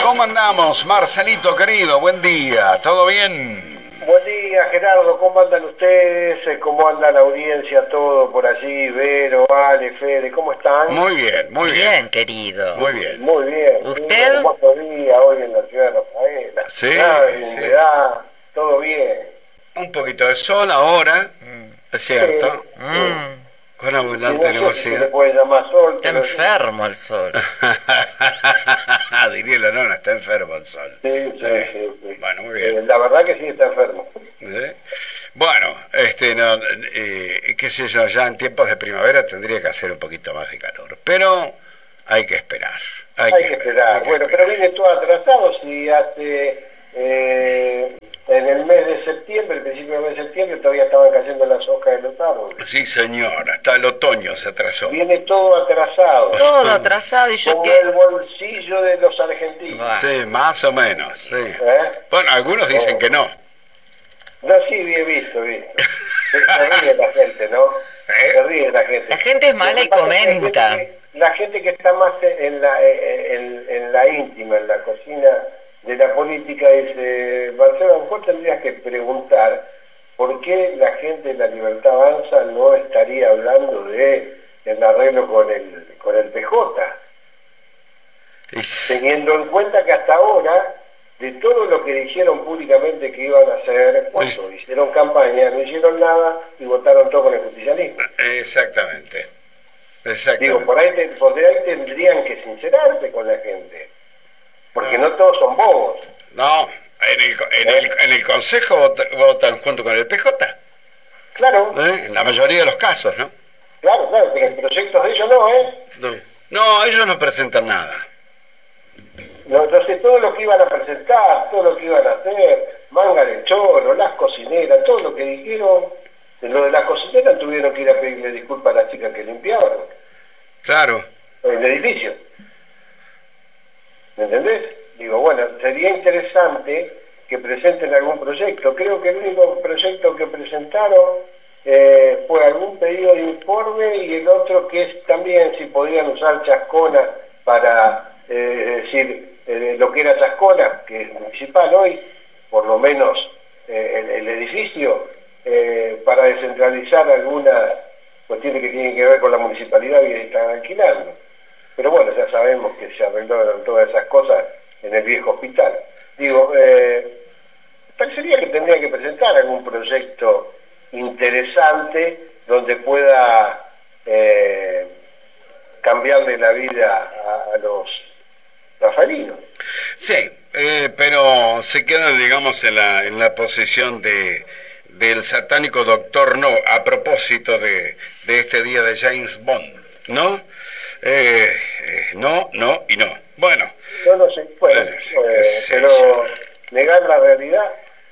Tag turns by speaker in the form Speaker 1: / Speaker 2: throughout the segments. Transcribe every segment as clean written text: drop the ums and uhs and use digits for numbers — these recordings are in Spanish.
Speaker 1: ¿Cómo andamos, Marcelito querido? Buen día, ¿todo bien?
Speaker 2: Buen día, Gerardo, ¿cómo andan ustedes? ¿Cómo anda la audiencia, todo por allí? Vero, Ale, Fede, ¿cómo están?
Speaker 1: Muy bien, muy bien.
Speaker 3: Bien, querido.
Speaker 1: Muy bien.
Speaker 2: Muy bien.
Speaker 3: ¿Usted?
Speaker 2: Un hermoso día hoy en la ciudad de Rafaela.
Speaker 1: Sí,
Speaker 2: Nada de
Speaker 1: sí.
Speaker 2: humedad, todo bien.
Speaker 1: Un poquito de sol ahora, es cierto,
Speaker 2: Sí.
Speaker 1: con abundante
Speaker 2: No sé si se le
Speaker 1: nubosidad.
Speaker 2: puede llamar sol.
Speaker 3: Está
Speaker 2: pero
Speaker 3: enfermo el sol.
Speaker 1: Diría la nona, está enfermo el sol.
Speaker 2: Sí.
Speaker 1: Bueno, muy bien.
Speaker 2: La verdad que sí está enfermo.
Speaker 1: Bueno, no, qué sé yo, ya en tiempos de primavera tendría que hacer un poquito más de calor, pero hay que esperar.
Speaker 2: Hay que esperar. Bueno, pero viene todo atrasado. Si hace en el mes de septiembre, el principio del mes de septiembre, todavía estaban cayendo las hojas de los árboles.
Speaker 1: Sí, señor, hasta el otoño se atrasó.
Speaker 2: Viene todo atrasado.
Speaker 3: Todo atrasado y yo
Speaker 2: Como
Speaker 3: que...
Speaker 2: el bolsillo de los argentinos.
Speaker 3: Va.
Speaker 1: Sí, más o menos, sí.
Speaker 2: ¿Eh?
Speaker 1: Bueno, algunos dicen que no.
Speaker 2: No, sí, he visto. Se ríe la gente, ¿no? Se ríe la gente.
Speaker 3: La gente es mala y
Speaker 2: Lo que pasa es que
Speaker 3: comenta.
Speaker 2: la gente que está más en la íntima, en la cocina de la política, dice, Marcelo, a lo mejor tendrías que preguntar por qué la gente de La Libertad Avanza no estaría hablando de el arreglo con el PJ, teniendo en cuenta que hasta ahora, de todo lo que dijeron públicamente que iban a hacer, cuando hicieron campaña, no hicieron nada y votaron todo con el justicialismo.
Speaker 1: Exactamente.
Speaker 2: Digo, por ahí tendrían que sincerarse con la gente, porque no todos son bobos.
Speaker 1: No, en el Consejo votan junto con el PJ.
Speaker 2: Claro,
Speaker 1: En la mayoría de los casos, ¿no?
Speaker 2: claro, pero en proyectos de ellos no,
Speaker 1: No, ellos no presentan nada.
Speaker 2: Entonces todo lo que iban a presentar, todo lo que iban a hacer, Manga del Choro, las cocineras, todo lo que dijeron, lo de las cocineras tuvieron que ir a pedirle disculpas a las chicas que limpiaban
Speaker 1: Claro.
Speaker 2: el edificio. ¿Me entendés? Digo, bueno, sería interesante que presenten algún proyecto. Creo que el único proyecto que presentaron fue algún pedido de informe y el otro que es también si podían usar Chascona para decir lo que era Chascona, que es municipal hoy, por lo menos el edificio, para descentralizar algunas cuestiones que tienen que ver con la municipalidad y están alquilando. Pero bueno, ya sabemos que se arreglaron todas esas cosas en el viejo hospital. Digo, parecería que tendría que presentar algún proyecto interesante donde pueda cambiarle la vida a los rafaelinos.
Speaker 1: Sí, pero se queda, digamos, en la posición del satánico doctor No, a propósito de este día de James Bond, ¿no? No y no. Bueno.
Speaker 2: Yo no sé, bueno, pero negar la realidad.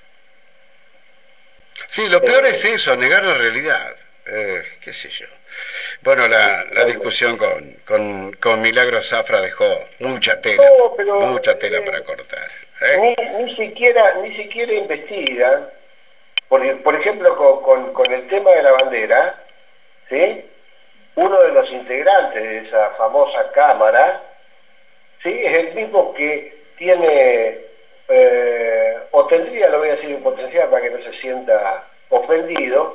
Speaker 1: Sí, lo peor es eso, negar la realidad. Qué sé yo. Bueno, la discusión con Milagro Zafra dejó mucha tela, mucha tela para cortar.
Speaker 2: Ni siquiera investiga, por ejemplo, con el tema de la bandera, ¿sí? Uno de los integrantes de esa famosa cámara, ¿sí? Es el mismo que tiene, o tendría, lo voy a decir en potencial para que no se sienta ofendido,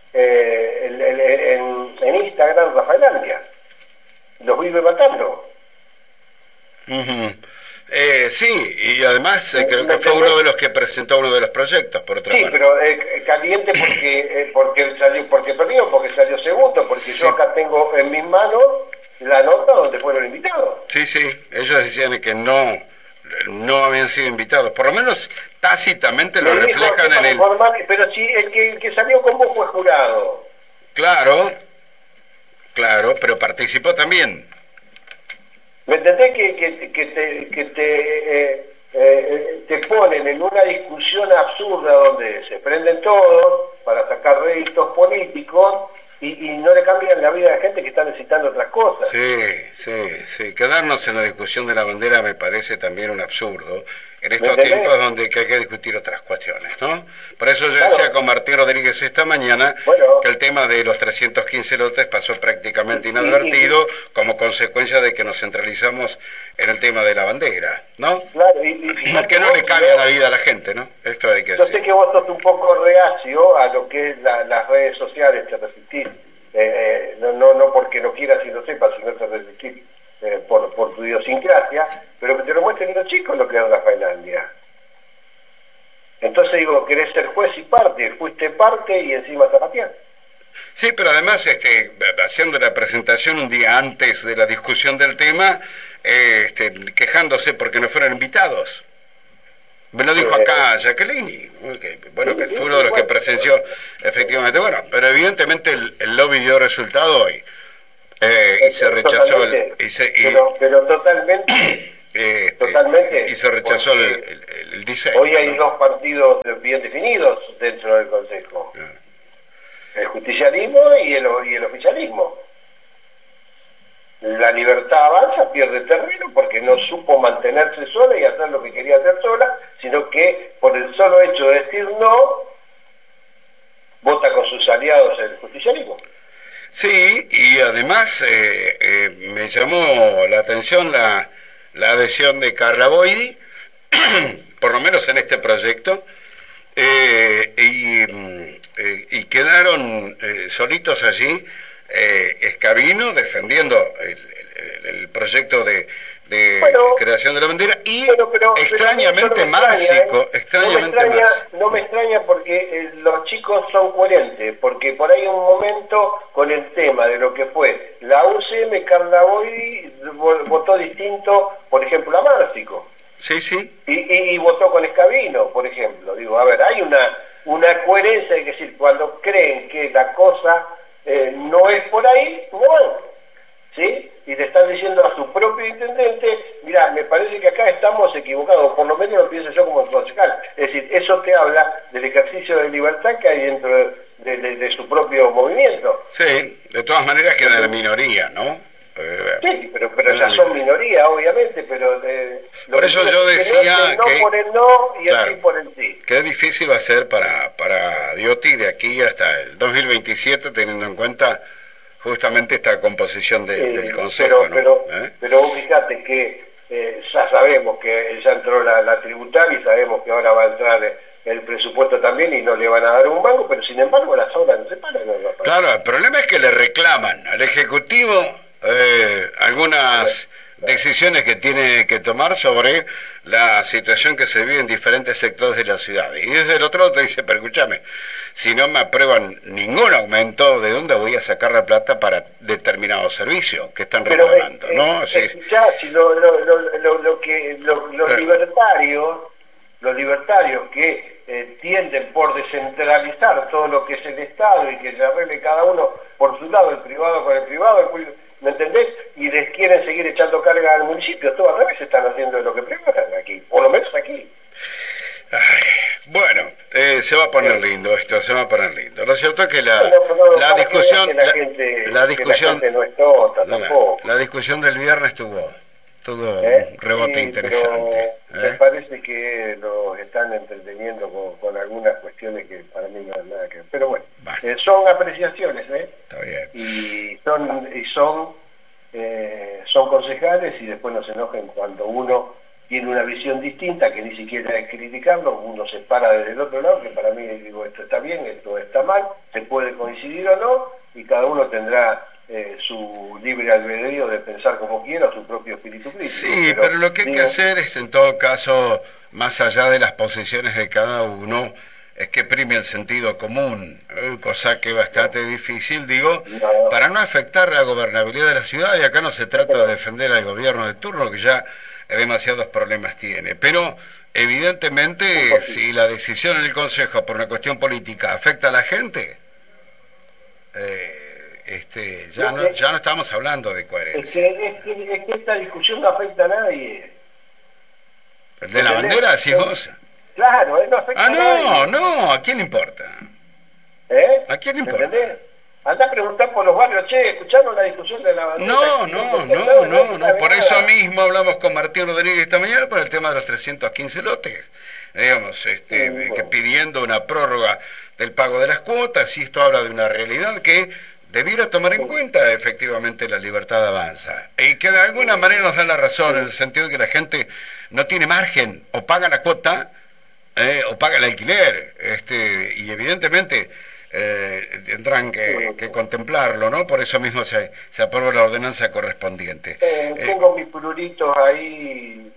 Speaker 2: en Instagram Rafaelandia. Los vive matando.
Speaker 1: Sí, y además creo que fue uno de los que presentó uno de los proyectos, por otra parte.
Speaker 2: Sí, pero caliente porque perdió, porque salió segundo, porque sí. Yo acá tengo en mis manos la nota donde fueron invitados.
Speaker 1: Sí, ellos decían que no habían sido invitados, por lo menos tácitamente lo reflejan en el...
Speaker 2: Pero sí, el que salió con vos fue jurado.
Speaker 1: Claro, pero participó también.
Speaker 2: ¿Me entendés que te ponen en una discusión absurda donde se prenden todos para sacar réditos políticos y no le cambian la vida a la gente que está necesitando otras cosas.
Speaker 1: Sí. Quedarnos en la discusión de la bandera me parece también un absurdo en estos tiempos donde hay que discutir otras cuestiones, ¿no? Por eso yo decía con Martín Rodríguez esta mañana que el tema de los 315 lotes pasó prácticamente inadvertido como consecuencia de que nos centralizamos en el tema de la bandera, ¿no?
Speaker 2: Claro,
Speaker 1: que no le cambia la vida a la gente, ¿no? Esto hay que decir.
Speaker 2: Yo sé que vos sos un poco reacio a lo que es las redes sociales, te resistís, no porque no quieras y no sepas, sino te resistís por tu idiosincrasia, pero que te lo muestren los chicos lo que es Rafaelandia. Entonces digo, querés ser juez y parte, fuiste parte y encima zapateás.
Speaker 1: Sí, pero además, haciendo la presentación un día antes de la discusión del tema, quejándose porque no fueron invitados. Me lo dijo acá Jacqueline, que fue uno de los que presenció, efectivamente. Bueno, pero evidentemente el lobby dio resultado hoy. Y se rechazó
Speaker 2: pero totalmente
Speaker 1: y se rechazó el diseño.
Speaker 2: Hoy hay dos partidos bien definidos dentro del Consejo. Claro. El justicialismo y el oficialismo. La Libertad Avanza pierde terreno porque no supo mantenerse sola y hacer lo que quería hacer sola, sino que por el solo hecho de decir no, vota con sus aliados el justicialismo.
Speaker 1: Sí, y además me llamó la atención la adhesión de Carla Boidi, por lo menos en este proyecto, y quedaron solitos allí Escabino defendiendo el proyecto de creación de la bandera y extrañamente Márcico,
Speaker 2: no me extraña porque los chicos son coherentes, porque por ahí un momento con el tema de lo que fue la UCM, Carla Boidi votó distinto, por ejemplo, a Márcico.
Speaker 1: Sí.
Speaker 2: Y votó con Escabino, por ejemplo. Digo, a ver, hay una coherencia, es decir, cuando creen que la cosa no es por ahí, no van, ¿sí? Y le están diciendo a su propio intendente, mira, me parece que acá estamos equivocados, por lo menos lo pienso yo como concejal. Es decir, eso te habla del ejercicio de libertad que hay dentro de su propio movimiento.
Speaker 1: Sí, de todas maneras queda en la minoría, ¿no?
Speaker 2: Sí, pero ya son minoría, obviamente, pero...
Speaker 1: por eso yo decía
Speaker 2: que... No por el no y el sí por el sí.
Speaker 1: Qué difícil va a ser para Diotti de aquí hasta el 2027, teniendo en cuenta justamente esta composición del Consejo,
Speaker 2: pero fíjate que ya sabemos que ya entró la tributaria y sabemos que ahora va a entrar el presupuesto también y no le van a dar un banco, pero sin embargo las obras no se paran.
Speaker 1: Claro, el problema es que le reclaman al Ejecutivo algunas decisiones que tiene que tomar sobre la situación que se vive en diferentes sectores de la ciudad. Y desde el otro lado te dice, pero escúchame, si no me aprueban ningún aumento, ¿de dónde voy a sacar la plata para determinado servicio que están reclamando? ¿No?
Speaker 2: Ya, si los libertarios que tienden por descentralizar todo lo que es el Estado y que se arregle cada uno por su lado, el privado con el privado, ¿me entendés? Y les quieren seguir echando carga al municipio. Todo al revés están haciendo lo que preparan aquí, por lo menos aquí.
Speaker 1: Bueno, se va a poner lindo esto, se va a poner lindo. Lo cierto es que la discusión
Speaker 2: no es tonta, tampoco.
Speaker 1: La discusión del viernes tuvo un rebote interesante.
Speaker 2: Me parece que los están entreteniendo con algunas cuestiones que para mí no hay nada que ver. Pero bueno, son apreciaciones,
Speaker 1: Está bien.
Speaker 2: Y son concejales y después no se enojen cuando uno tiene una visión distinta, que ni siquiera es criticarlo, uno se para desde el otro lado, que para mí digo, esto está bien, esto está mal, se puede coincidir o no, y cada uno tendrá su libre albedrío de pensar como quiera, su propio espíritu crítico.
Speaker 1: Sí, pero lo que hay que hacer es, en todo caso, más allá de las posiciones de cada uno, es que prime el sentido común, cosa que es bastante difícil, para no afectar la gobernabilidad de la ciudad, y acá no se trata de defender al gobierno de turno, que ya demasiados problemas tiene, pero evidentemente si la decisión en el Consejo por una cuestión política afecta a la gente, ya no estamos hablando de coherencia.
Speaker 2: Es que esta discusión no afecta a nadie.
Speaker 1: ¿El de la bandera, decís vos?
Speaker 2: Claro, no afecta a nadie.
Speaker 1: No, ¿a quién le importa?
Speaker 2: ¿A
Speaker 1: quién le importa?
Speaker 2: Anda a preguntar por los barrios, che, ¿escucharon la discusión de la bandera?
Speaker 1: No, por eso mismo hablamos con Martín Rodríguez esta mañana por el tema de los 315 lotes, digamos, que pidiendo una prórroga del pago de las cuotas, y esto habla de una realidad que debiera tomar en cuenta efectivamente la Libertad Avanza, y que de alguna manera nos da la razón en el sentido de que la gente no tiene margen, o paga la cuota o paga el alquiler, y evidentemente tendrán que contemplarlo, ¿no? Por eso mismo se aprobó la ordenanza correspondiente.
Speaker 2: Tengo mis pruritos ahí.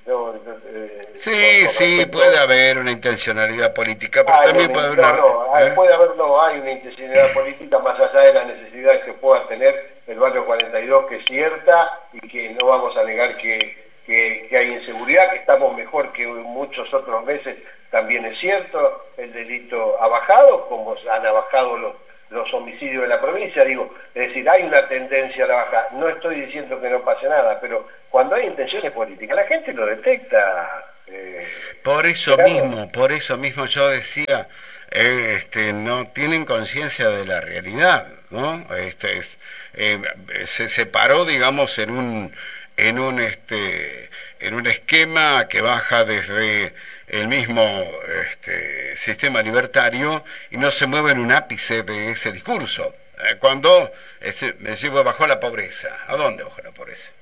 Speaker 1: Sí, puede haber una intencionalidad política, pero también puede haber
Speaker 2: hay una intencionalidad política más allá de la necesidad que pueda tener el barrio 42, que es cierta, y que no vamos a negar que hay inseguridad, que estamos mejor que muchos otros meses. También es cierto, el delito ha bajado, como han bajado los homicidios de la provincia, es decir, hay una tendencia a la baja. No estoy diciendo que no pase nada, pero cuando hay intenciones políticas, la gente lo detecta.
Speaker 1: Por eso mismo yo decía, no tienen conciencia de la realidad, ¿no? Se separó, digamos, en un esquema que baja desde el mismo sistema libertario y no se mueve en un ápice de ese discurso. Cuando me digo, bajó la pobreza, ¿a dónde bajó la pobreza?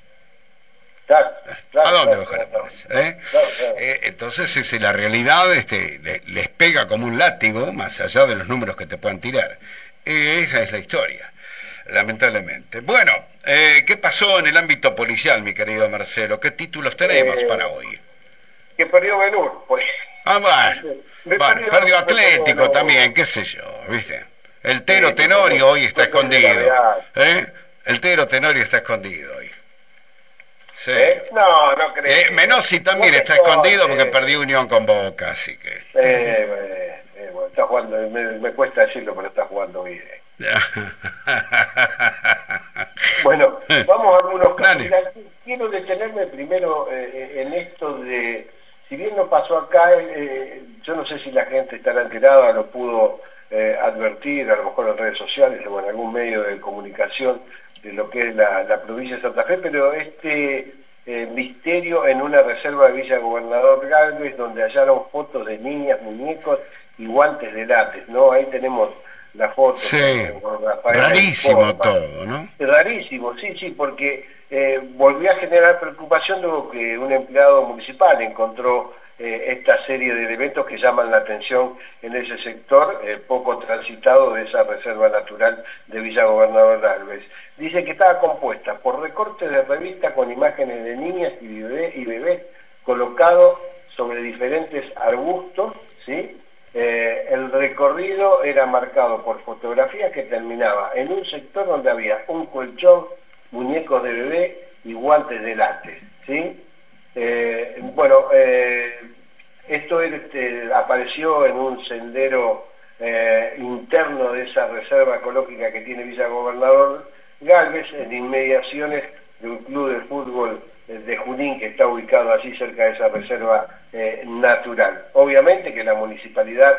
Speaker 1: ¿A dónde bajó la pobreza? Entonces, si la realidad les pega como un látigo, más allá de los números que te puedan tirar. Esa es la historia, lamentablemente. Bueno, ¿qué pasó en el ámbito policial, mi querido Marcelo? ¿Qué títulos tenemos para hoy?
Speaker 2: Que perdió Benur, pues.
Speaker 1: Bueno, perdió Atlético también, qué sé yo, ¿viste? El Tero Tenorio hoy está escondido. El Tero Tenorio está escondido hoy. Sí.
Speaker 2: No creo.
Speaker 1: Menossi también está escondido porque perdió Unión con Boca, así que...
Speaker 2: bueno, está jugando, me cuesta decirlo, pero está jugando bien. Bueno, vamos a algunos casos. Quiero detenerme primero en esto de... Si bien no pasó acá, yo no sé si la gente estará enterada, lo pudo advertir, a lo mejor en redes sociales o en algún medio de comunicación de lo que es la provincia de Santa Fe, pero misterio en una reserva de Villa Gobernador Galvez, donde hallaron fotos de niñas, muñecos y guantes de látex, ¿no? Ahí tenemos la foto.
Speaker 1: Sí, rarísimo todo, ¿no?
Speaker 2: Rarísimo, sí, porque volvió a generar preocupación luego que un empleado municipal encontró esta serie de elementos que llaman la atención en ese sector poco transitado de esa reserva natural de Villa Gobernador Galvez. Dice que estaba compuesta por recortes de revistas con imágenes de niñas y bebés colocados sobre diferentes arbustos, ¿sí? El recorrido era marcado por fotografías que terminaba en un sector donde había un colchón, muñecos de bebé y guantes de látex, ¿sí? Esto apareció en un sendero interno de esa reserva ecológica que tiene Villa Gobernador Galvez, en inmediaciones de un club de fútbol de Junín que está ubicado allí cerca de esa reserva natural. Obviamente que la municipalidad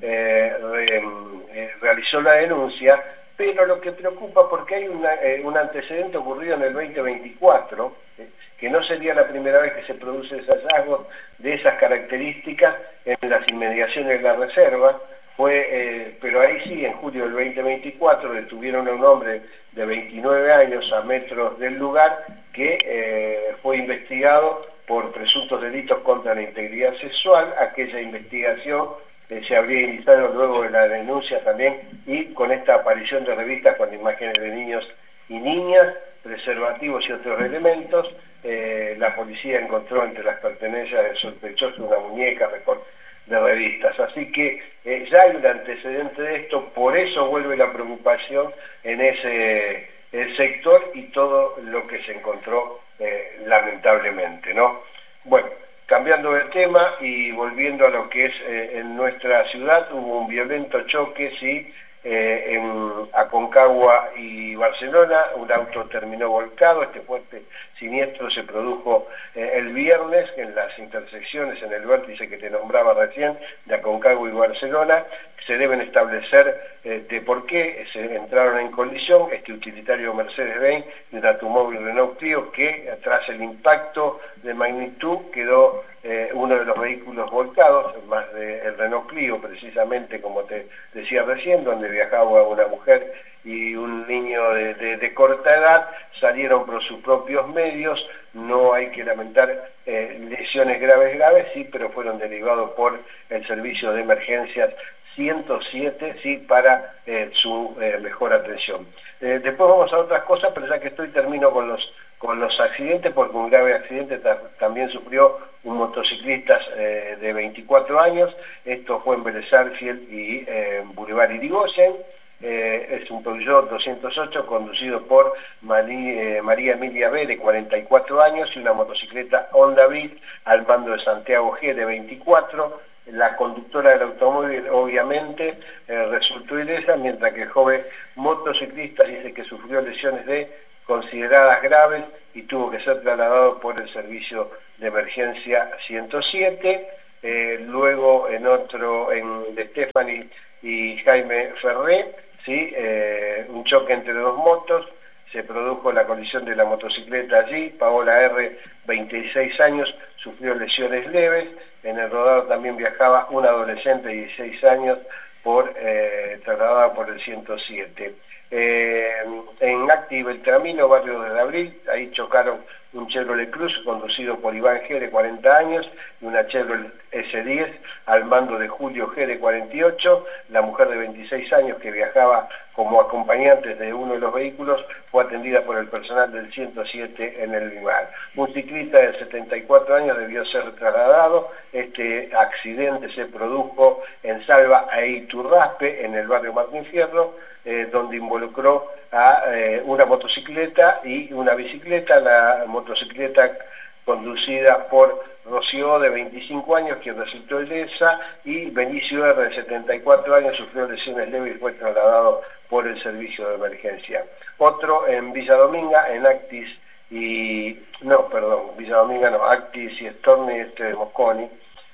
Speaker 2: realizó la denuncia, pero lo que preocupa porque hay un antecedente ocurrido en el 2024, que no sería la primera vez que se produce ese hallazgo de esas características en las inmediaciones de la reserva. Pero ahí sí, en julio del 2024 detuvieron a un hombre de 29 años a metros del lugar que fue investigado por presuntos delitos contra la integridad sexual. Aquella investigación se habría iniciado luego de la denuncia también, y con esta aparición de revistas con imágenes de niños y niñas, preservativos y otros elementos. La policía encontró entre las pertenencias del sospechoso una muñeca de revistas, así que ya hay un antecedente de esto, por eso vuelve la preocupación en ese sector y todo lo que se encontró lamentablemente, ¿no? Bueno, cambiando de tema y volviendo a lo que es en nuestra ciudad, hubo un violento choque, sí, en Aconcagua y Barcelona, un auto terminó volcado. Este fuerte siniestro se produjo el viernes en las intersecciones, en el vértice que te nombraba recién, de Aconcagua y Barcelona. Se deben establecer de por qué se entraron en colisión este utilitario Mercedes-Benz y un automóvil Renault Clio, que tras el impacto de magnitud quedó uno de los vehículos volcados, más del Renault Clio, precisamente como te decía recién, donde viajaba una mujer y un niño de corta edad. Salieron por sus propios medios. No hay que lamentar lesiones graves, sí, pero fueron derivados por el servicio de emergencias 107, sí, para su mejor atención. Después vamos a otras cosas, pero ya que termino con los accidentes, porque un grave accidente también sufrió un motociclista de 24 años. Esto fue en Vélez Sarsfield y Boulevard Irigoyen. Es un Peugeot 208 conducido por María Emilia B, de 44 años, y una motocicleta Honda Beat al mando de Santiago G, de 24. La conductora del automóvil obviamente resultó ilesa, mientras que el joven motociclista dice que sufrió lesiones consideradas graves y tuvo que ser trasladado por el servicio de emergencia 107. Luego de Stephanie y Jaime Ferré, ¿sí? Un choque entre dos motos. Se produjo la colisión de la motocicleta allí. Paola R, 26 años, sufrió lesiones leves. En el rodado también viajaba una adolescente de 16 años trasladada por el 107. En Acti y Beltramino, barrio de Abril, ahí chocaron un Chevrolet Cruz conducido por Iván G, de 40 años, y una Chevrolet S10 al mando de Julio G, de 48. La mujer de 26 años, que viajaba como acompañante de uno de los vehículos, fue atendida por el personal del 107 en el lugar. Un ciclista de 74 años debió ser trasladado. Este accidente se produjo en Salva e Iturraspe, en el barrio Martín Fierro, donde involucró a una motocicleta y una bicicleta. La motocicleta conducida por Rocío, de 25 años, quien resultó ilesa, y Benicio R, de 74 años, sufrió lesiones leves y fue trasladado por el servicio de emergencia. Otro en Villa Dominga, en Actis y... no, perdón, Villa Dominga no, Actis y Storni, de Mosconi,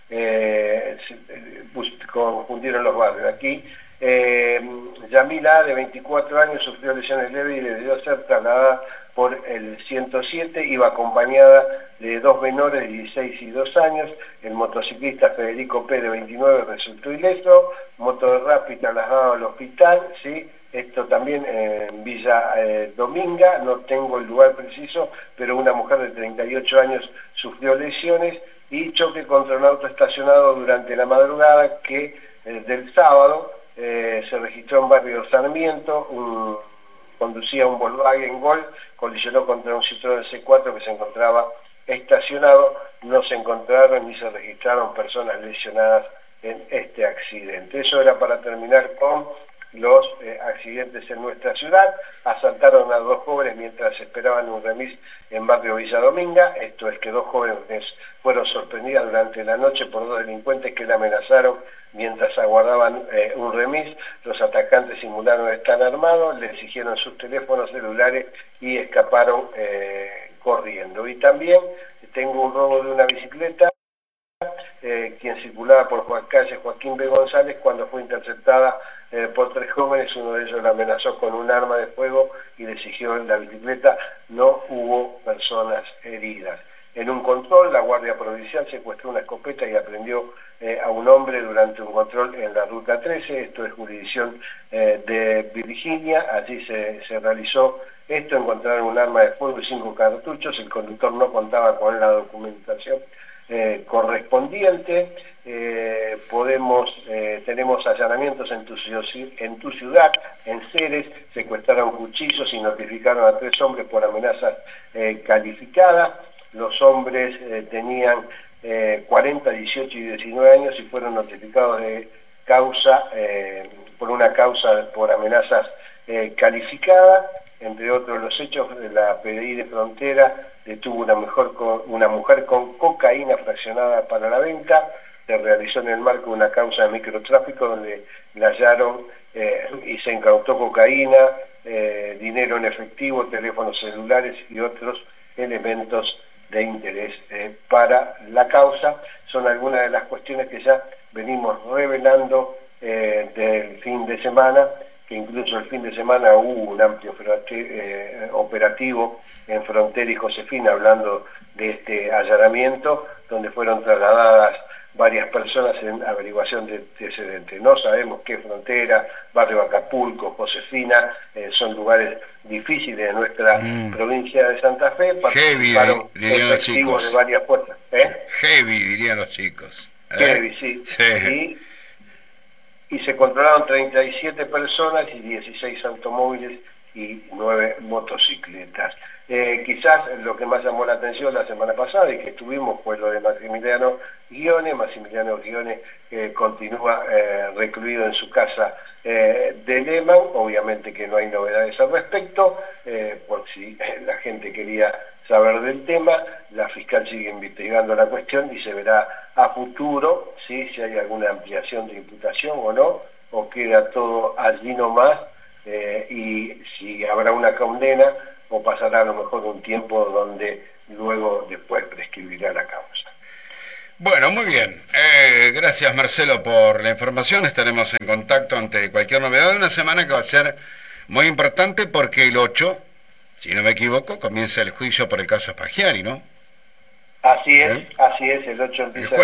Speaker 2: confundieron los barrios. Aquí Yamila, de 24 años, sufrió lesiones leves y debió ser trasladada por el 107, iba acompañada de dos menores de 16 y 2 años. El motociclista Federico P, de 29, resultó ileso. Moto de Rappi trasladado al hospital, ¿sí? Esto también en Villa Dominga, no tengo el lugar preciso, pero una mujer de 38 años sufrió lesiones. Y choque contra un auto estacionado durante la madrugada del sábado, se registró en barrio Sarmiento. Conducía un Volkswagen Gol, colisionó contra un Citroën C4 que se encontraba estacionado. No se encontraron ni se registraron personas lesionadas en este accidente. Eso era para terminar con los accidentes en nuestra ciudad. Asaltaron a dos jóvenes mientras esperaban un remis en barrio Villa Dominga. Esto es que dos jóvenes fueron sorprendidas durante la noche por dos delincuentes que la amenazaron mientras aguardaban un remis. Los atacantes simularon estar armados, le exigieron sus teléfonos celulares y escaparon corriendo. Y también tengo un robo de una bicicleta, quien circulaba por calle Joaquín B. González, cuando fue interceptada por tres jóvenes. Uno de ellos la amenazó con un arma de fuego y le exigió la bicicleta. No hubo personas heridas. En un control, la Guardia Provincial secuestró una escopeta y aprendió a un hombre durante un control en la Ruta 13. Esto es jurisdicción de Virginia. Allí se realizó esto. Encontraron un arma de fuego y 5 cartuchos. El conductor no contaba con la documentación correspondiente. Tenemos allanamientos en tu ciudad, en Ceres. Secuestraron cuchillos y notificaron a 3 hombres por amenazas calificadas. Los hombres tenían 40, 18 y 19 años y fueron notificados de causa por una causa por amenazas calificadas. Entre otros los hechos, la PDI de Frontera detuvo una mujer con cocaína fraccionada para la venta. Se realizó en el marco de una causa de microtráfico donde la hallaron y se incautó cocaína, dinero en efectivo, teléfonos celulares y otros elementos de interés para la causa. Son algunas de las cuestiones que ya venimos revelando del fin de semana, que incluso el fin de semana hubo un amplio operativo en Frontera y Josefina, hablando de este allanamiento, donde fueron trasladadas varias personas en averiguación de antecedentes. No sabemos qué Frontera, Barrio Acapulco, Josefina, son lugares difíciles de nuestra provincia de Santa Fe.
Speaker 1: Heavy, dirían los chicos.
Speaker 2: De varias fuerzas.
Speaker 1: Heavy, dirían los chicos.
Speaker 2: Heavy, sí. Y se controlaron 37 personas y 16 automóviles y 9 motocicletas. Quizás lo que más llamó la atención la semana pasada y que estuvimos fue lo de Maximiliano Guione. Maximiliano Guione continúa recluido en su casa de Lehmann. Obviamente que no hay novedades al respecto, por si la gente quería saber del tema. La fiscal sigue investigando la cuestión y se verá a futuro si hay alguna ampliación de imputación o no, o queda todo allí nomás, y si habrá una condena o pasará a lo mejor un tiempo donde luego después prescribirá la causa.
Speaker 1: Bueno, muy bien. Gracias, Marcelo, por la información. Estaremos en contacto ante cualquier novedad de una semana que va a ser muy importante porque el 8, si no me equivoco, comienza el juicio por el caso Spaghiari, ¿no?
Speaker 2: Así es, el 8 empieza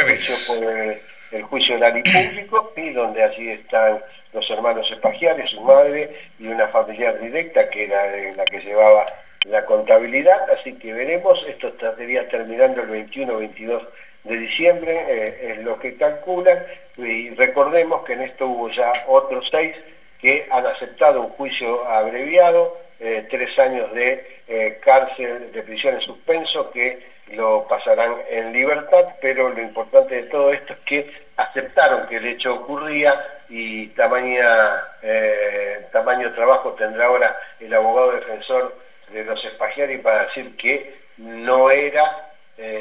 Speaker 2: el juicio oral y público, y donde allí están los hermanos Spaghiari, su madre y una familiar directa que era la que llevaba la contabilidad. Así que veremos, esto estaría terminando el 21-22 de diciembre, es lo que calculan, y recordemos que en esto hubo ya otros 6 que han aceptado un juicio abreviado, 3 años de cárcel, de prisión en suspenso, que lo pasarán en libertad, pero lo importante de todo esto es que aceptaron que el hecho ocurría, y tamaño trabajo tendrá ahora el abogado defensor de los Spaghiari para decir que no era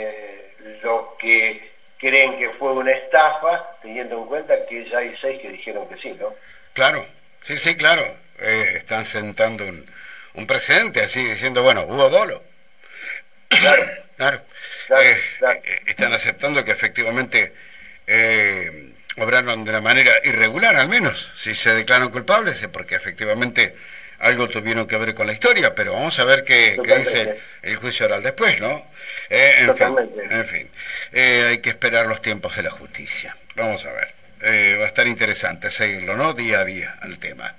Speaker 2: lo que creen que fue una estafa, teniendo en cuenta que ya hay 6 que dijeron que sí, ¿no?
Speaker 1: Claro, sí, claro. Están sentando un precedente, así diciendo, bueno, hubo dolo. Claro. Están aceptando que efectivamente obraron de una manera irregular, al menos, si se declaran culpables, es porque efectivamente algo tuvieron que ver con la historia, pero vamos a ver qué dice el juicio oral después, ¿no? En fin, hay que esperar los tiempos de la justicia. Vamos a ver. Va a estar interesante seguirlo, ¿no? Día a día al tema.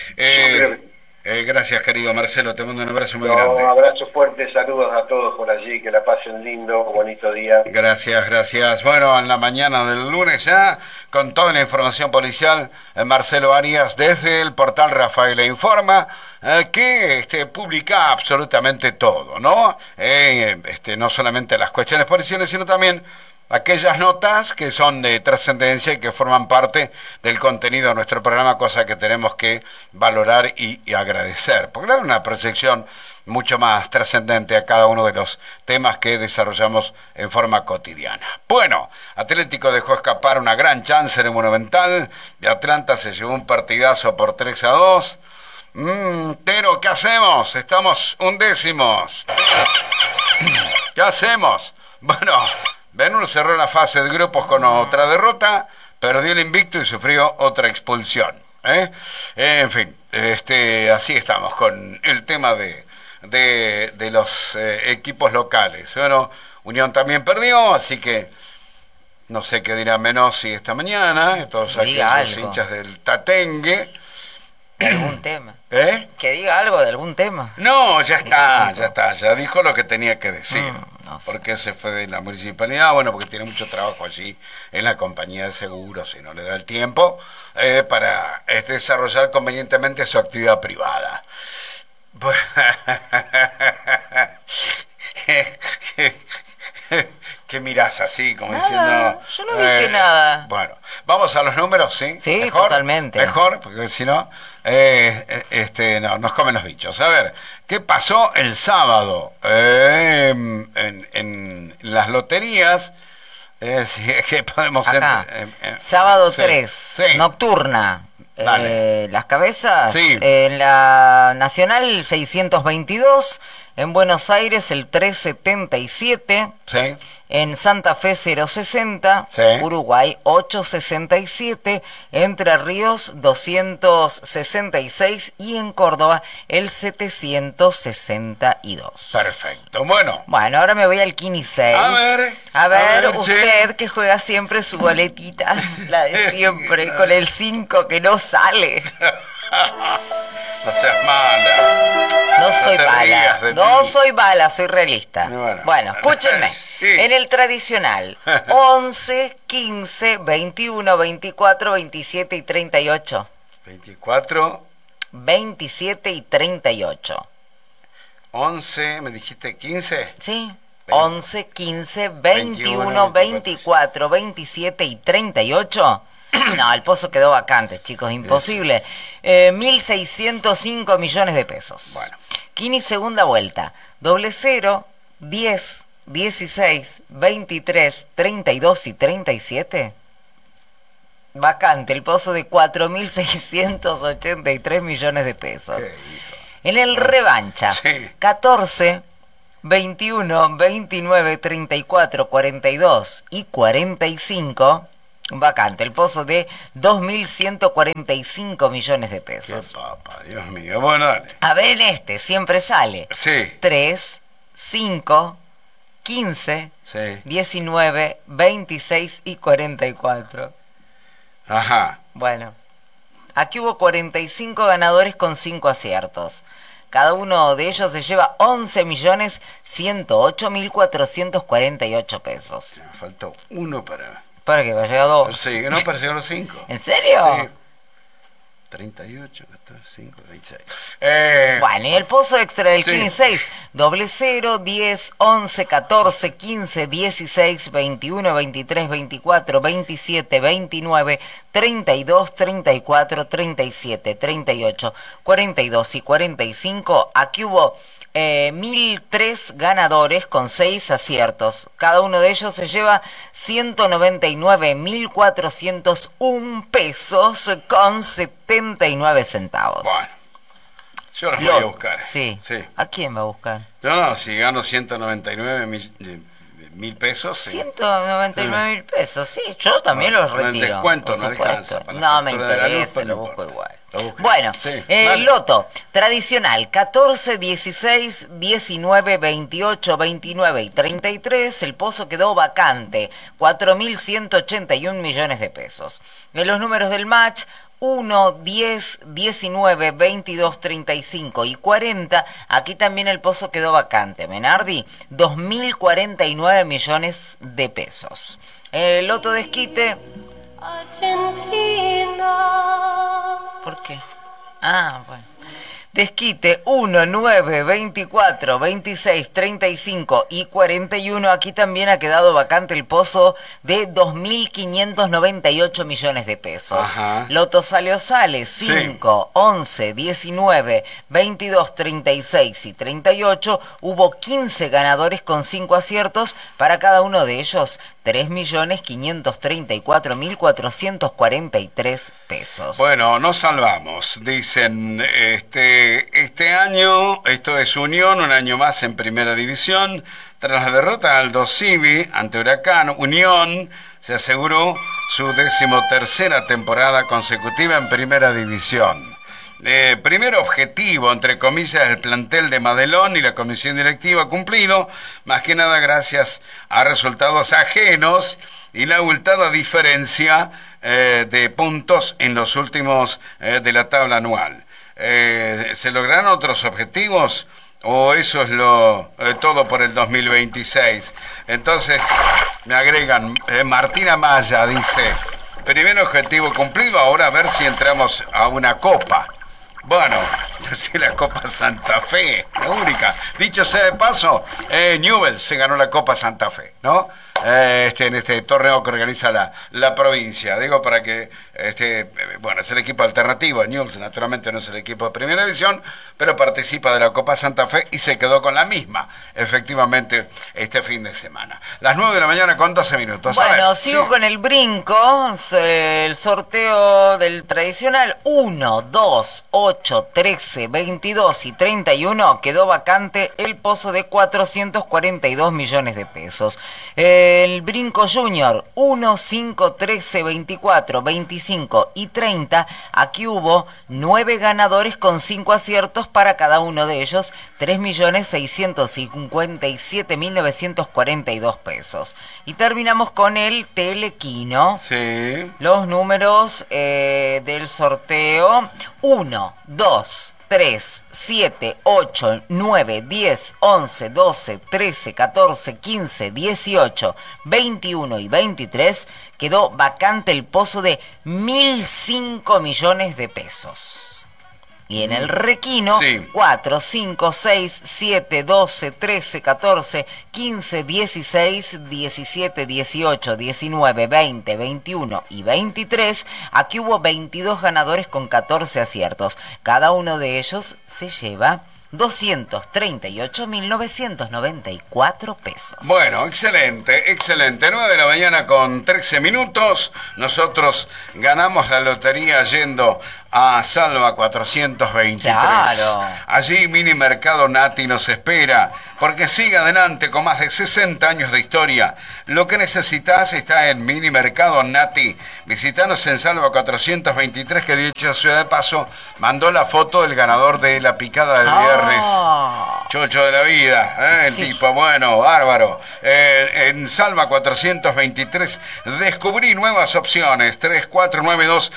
Speaker 1: Gracias, querido Marcelo, te mando un abrazo muy grande.
Speaker 2: Un abrazo fuerte, saludos a todos por allí, que la pasen lindo, bonito día.
Speaker 1: Gracias. Bueno, en la mañana del lunes ya, con toda la información policial, Marcelo Arias desde el portal Rafaela Informa, que publica absolutamente todo, ¿no? No solamente las cuestiones policiales, sino también aquellas notas que son de trascendencia y que forman parte del contenido de nuestro programa, cosa que tenemos que valorar y agradecer, porque da una proyección mucho más trascendente a cada uno de los temas que desarrollamos en forma cotidiana. Bueno, Atlético dejó escapar una gran chance en el Monumental, de Atlanta se llevó un partidazo por 3-2, pero ¿qué hacemos? Estamos 11º. ¿Qué hacemos? Bueno, Benur cerró la fase de grupos con otra derrota, perdió el invicto y sufrió otra expulsión. En fin, así estamos con el tema de los equipos locales. Bueno, Unión también perdió, así que no sé qué dirá Menossi esta mañana, todos aquellos hinchas del Tatengue.
Speaker 3: ¿De algún tema?
Speaker 1: Que
Speaker 3: diga algo de algún tema.
Speaker 1: No, ya dijo lo que tenía que decir. No sé. Porque se fue de la municipalidad, bueno, porque tiene mucho trabajo allí en la compañía de seguros y no le da el tiempo para desarrollar convenientemente su actividad privada. ¿Qué mirás así, como diciendo?
Speaker 3: Yo no dije nada.
Speaker 1: Bueno, vamos a los números, ¿sí?
Speaker 3: Sí,
Speaker 1: ¿Mejor?
Speaker 3: Totalmente.
Speaker 1: Mejor, porque si no, no, nos comen los bichos. A ver, ¿qué pasó el sábado en las loterías? ¿Qué podemos
Speaker 3: acá, sábado 3, nocturna. Las cabezas.
Speaker 1: Sí.
Speaker 3: En la Nacional 622, en Buenos Aires el 377,
Speaker 1: Sí.
Speaker 3: en Santa Fe 060,
Speaker 1: Sí.
Speaker 3: Uruguay 867, Entre Ríos 266 y en Córdoba el 762.
Speaker 1: Perfecto. Bueno.
Speaker 3: Bueno, ahora me voy al Kini 6.
Speaker 1: A ver,
Speaker 3: usted
Speaker 1: che.
Speaker 3: que juega siempre su boletita, la de siempre, con el 5 que no sale.
Speaker 1: No seas mala.
Speaker 3: No soy
Speaker 1: te
Speaker 3: bala,
Speaker 1: rías de
Speaker 3: no
Speaker 1: mí.
Speaker 3: soy bala, soy realista.
Speaker 1: Bueno.
Speaker 3: Bueno, escúchenme.
Speaker 1: Sí.
Speaker 3: En el tradicional, 11, 15, 21, 24, 27 y 38.
Speaker 1: 24,
Speaker 3: 27 y 38.
Speaker 1: 11, ¿me dijiste 15?
Speaker 3: ¿Sí? 11, 15, 21, 24, 27 y 38. No, el pozo quedó vacante, chicos, imposible. 1.605 millones de pesos.
Speaker 1: Bueno.
Speaker 3: Kini segunda vuelta. 00, 10, 16, 23, 32 y 37. Vacante, el pozo de 4.683 millones de pesos.
Speaker 1: ¿Qué hijo?
Speaker 3: En el revancha,
Speaker 1: Sí.
Speaker 3: 14, 21, 29, 34, 42 y 45, vacante, el pozo de 2.145 millones de
Speaker 1: Qué
Speaker 3: pesos.
Speaker 1: papa, Dios mío. Bueno, dale.
Speaker 3: A ver, en este siempre sale
Speaker 1: Sí.
Speaker 3: 3, 5, 15,
Speaker 1: Sí.
Speaker 3: 19, 26 y 44.
Speaker 1: Ajá.
Speaker 3: Bueno, aquí hubo 45 ganadores con 5 aciertos. Cada uno de ellos se lleva 11.108.448 pesos.
Speaker 1: Me faltó uno para...
Speaker 3: ¿Para qué? ¿Va a llegar a 2?
Speaker 1: Sí, no, para llegar a los 5.
Speaker 3: ¿En serio?
Speaker 1: Sí. 38, 14, 5, 26.
Speaker 3: Bueno, y el pozo extra del
Speaker 1: Sí.
Speaker 3: Kini 6, 00, 10, 11, 14, 15, 16, 21, 23, 24, 27, 29, 32, 34, 37, 38, 42 y 45. Aquí hubo 1.003 ganadores con 6 aciertos. Cada uno de ellos se lleva 199.401 pesos con 79 centavos.
Speaker 1: Bueno, yo los voy
Speaker 3: Lot,
Speaker 1: a buscar.
Speaker 3: Sí.
Speaker 1: Sí.
Speaker 3: ¿A quién va a buscar?
Speaker 1: Yo no, si gano 199.000 pesos. Sí.
Speaker 3: 199.000 pesos, sí, yo también los
Speaker 1: Con el
Speaker 3: retiro.
Speaker 1: descuento
Speaker 3: por
Speaker 1: no
Speaker 3: supuesto.
Speaker 1: alcanza para la
Speaker 3: No me
Speaker 1: factura de la luz,
Speaker 3: interesa,
Speaker 1: pero
Speaker 3: lo
Speaker 1: no
Speaker 3: busco
Speaker 1: importa.
Speaker 3: igual.
Speaker 1: Lo busco.
Speaker 3: Bueno,
Speaker 1: Sí, dale.
Speaker 3: loto tradicional, 14, 16, 19, 28, 29 y 33, el pozo quedó vacante, 4.181 millones de pesos. En los números del match, 1, 10, 19, 22, 35 y 40, aquí también el pozo quedó vacante. Menardi, 2.049 millones de pesos. El loto de esquite...
Speaker 4: Argentina.
Speaker 3: ¿Por qué? Ah, bueno. Desquite 1, 9, 24, 26, 35 y 41. Aquí también ha quedado vacante el pozo de 2.598 millones de pesos.
Speaker 1: Ajá.
Speaker 3: Loto sale 5, 11, 19, 22, 36 y 38. Hubo 15 ganadores con 5 aciertos. Para cada uno de ellos, 3.534.443 pesos.
Speaker 1: Bueno, nos salvamos. Dicen, este año, esto es Unión, un año más en Primera División. Tras la derrota al Aldo Civi ante Huracán, Unión se aseguró su 13ª temporada consecutiva en Primera División. Primer objetivo, entre comillas, del plantel de Madelón y la comisión directiva cumplido, más que nada gracias a resultados ajenos y la abultada diferencia de puntos en los últimos de la tabla anual. ¿Se lograron otros objetivos o eso es todo por el 2026? Entonces me agregan, Martina Maya dice, primer objetivo cumplido, ahora a ver si entramos a una copa. Bueno, yo sé la Copa Santa Fe, la única. Dicho sea de paso, Newell's se ganó la Copa Santa Fe, ¿no? en este torneo que organiza la provincia. Digo para que, bueno, es el equipo alternativo. Newell's naturalmente no es el equipo de primera división, pero participa de la Copa Santa Fe y se quedó con la misma, efectivamente, este fin de semana. Las 9 de la mañana con 12 minutos.
Speaker 3: Bueno, sigo con el brinco. El sorteo del tradicional 1, 2, 8, 13, 22 y 31 quedó vacante el pozo de 442 millones de pesos. El brinco junior 1, 5, 13, 24, 25 y 30. Aquí hubo 9 ganadores con 5 aciertos para cada uno de ellos, 3.657.942 pesos. Y terminamos con el telequino.
Speaker 1: Sí.
Speaker 3: Los números del sorteo: 1, 2, 3, 7, 8, 9, 10, 11, 12, 13, 14, 15, 18, 21 y 23. Quedó vacante el pozo de 1.005 millones de pesos. Y en el requino, sí. 4, 5, 6, 7, 12, 13, 14, 15, 16, 17, 18, 19, 20, 21 y 23. Aquí hubo 22 ganadores con 14 aciertos. Cada uno de ellos se lleva 238.994 pesos.
Speaker 1: Bueno, excelente, excelente. 9 de la mañana con 13 minutos. Nosotros ganamos la lotería yendo a Salva 423.
Speaker 3: Claro.
Speaker 1: Allí Mini Mercado Nati nos espera, porque sigue adelante con más de 60 años de historia. Lo que necesitas está en Mini Mercado Nati. Visítanos en Salva 423, que dicho sea de paso, mandó la foto del ganador de la picada del viernes. Chocho de la vida, el
Speaker 3: sí.
Speaker 1: tipo, bueno, bárbaro. En Salva 423 descubrí nuevas opciones. 3492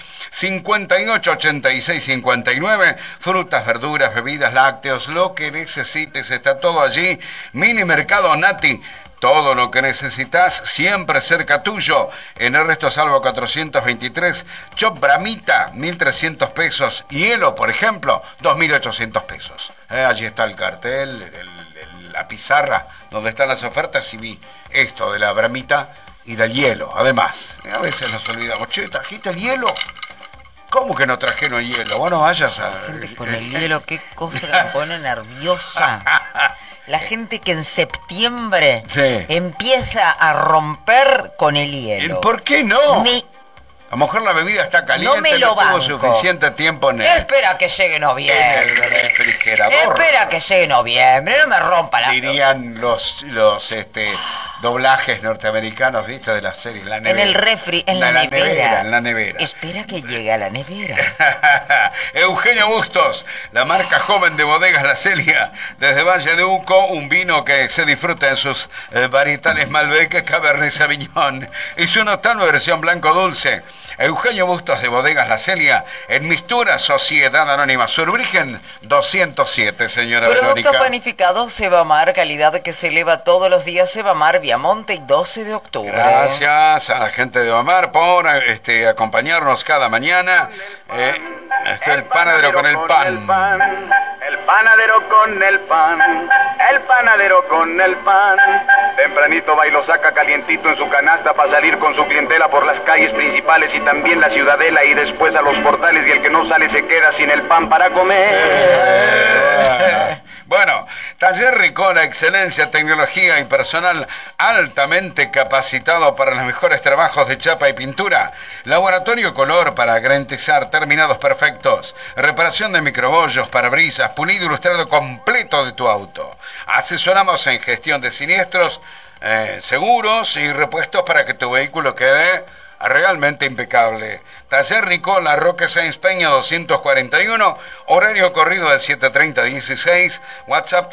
Speaker 1: 588659, frutas, verduras, bebidas, lácteos, lo que necesites está todo allí. Mini Mercado Nati, todo lo que necesitas siempre cerca tuyo. En Ernesto Salva 423, Chop Bramita 1.300 pesos, hielo por ejemplo 2.800 pesos. Allí está el cartel, la pizarra donde están las ofertas, y vi esto de la Bramita y del hielo. Además, a veces nos olvidamos, che, ¿trajiste el hielo? ¿Cómo que no trajeron hielo? Bueno, vayas a...
Speaker 3: Gente con el hielo, qué cosa que me pone nerviosa. La gente que en septiembre empieza a romper con el hielo.
Speaker 1: ¿Por qué no? A lo mejor la bebida está caliente,
Speaker 3: no me lo
Speaker 1: tuvo suficiente tiempo en
Speaker 3: Espera que llegue noviembre.
Speaker 1: En el refrigerador.
Speaker 3: Espera que llegue noviembre, no me rompa la...
Speaker 1: Dirían los doblajes norteamericanos, ¿viste? De las series, la nevera.
Speaker 3: En el refri, en la nevera.
Speaker 1: En la nevera.
Speaker 3: Espera que llegue a la nevera.
Speaker 1: Eugenio Bustos, la marca joven de Bodegas La Celia, desde Valle de Uco, un vino que se disfruta en sus varietales Malbec, Cabernet Sauvignon y su notable versión blanco dulce. Eugenio Bustos de Bodegas La Celia, en Mistura, Sociedad Anónima Surbrigen 207, señora Verónica.
Speaker 3: Producto panificado Sebamar, calidad que se eleva todos los días. Sebamar, Viamonte y 12 de octubre.
Speaker 1: Gracias a la gente de Omar por acompañarnos cada mañana. El panadero con el pan.
Speaker 5: El panadero con el pan. El panadero con el pan. Tempranito va y lo saca calientito en su canasta para salir con su clientela por las calles principales y también la ciudadela, y después a los portales, y el que no sale se queda sin el pan para comer.
Speaker 1: Bueno, Taller Ricola, excelencia, tecnología y personal altamente capacitado para los mejores trabajos de chapa y pintura. Laboratorio Color para garantizar terminados perfectos. Reparación de microbollos, parabrisas, pulido y lustrado completo de tu auto. Asesoramos en gestión de siniestros, seguros y repuestos para que tu vehículo quede realmente impecable. Taller Nicola, Roque Sáenz Peña 241, horario corrido de 7:30 a 16, WhatsApp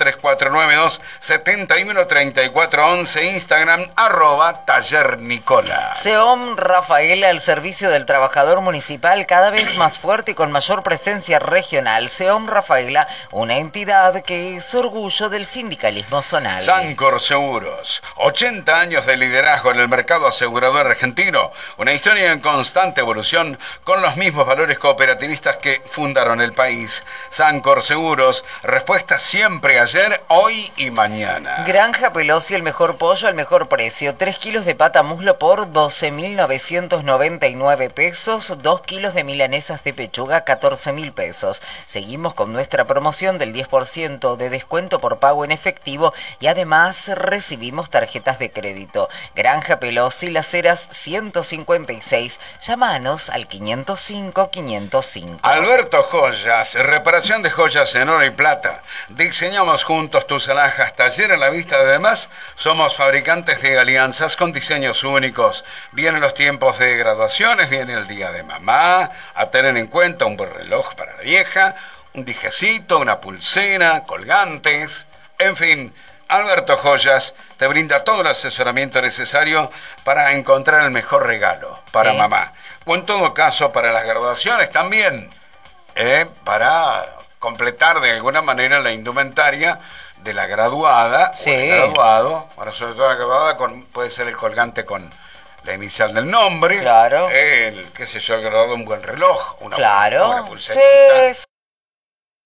Speaker 1: 3492-713411, Instagram @Taller Nicola.
Speaker 3: SEOM Rafaela, al servicio del trabajador municipal, cada vez más fuerte y con mayor presencia regional. SEOM Rafaela, una entidad que es orgullo del sindicalismo zonal.
Speaker 1: Sancor Seguros, 80 años de liderazgo en el mercado asegurador argentino. Una historia en constante evolución con los mismos valores cooperativistas que fundaron el país. 6. Sancor Seguros, respuesta siempre ayer, hoy y mañana.
Speaker 3: Granja Pelosi, el mejor pollo al mejor precio. 3 kilos de pata muslo por 12.999 pesos. 2 kilos de milanesas de pechuga, 14.000 pesos. Seguimos con nuestra promoción del 10% de descuento por pago en efectivo y además recibimos tarjetas de crédito. Granja Pelosi, Las Heras 156. Llámanos al 505-505.
Speaker 1: Alberto Joyas, reparación de joyas en oro y plata. Diseñamos juntos tus alhajas, taller a la vista. Además, somos fabricantes de alianzas con diseños únicos. Vienen los tiempos de graduaciones, viene el día de mamá, a tener en cuenta un buen reloj para la vieja, un dijecito, una pulsera, colgantes, en fin. Alberto Joyas te brinda todo el asesoramiento necesario para encontrar el mejor regalo para mamá. O en todo caso, para las graduaciones también, para completar de alguna manera la indumentaria de la graduada, o el graduado. Bueno, sobre todo la graduada puede ser el colgante con la inicial del nombre,
Speaker 3: claro,
Speaker 1: el, qué sé yo, el graduado, un buen reloj, una buena pulserita.
Speaker 3: Sí.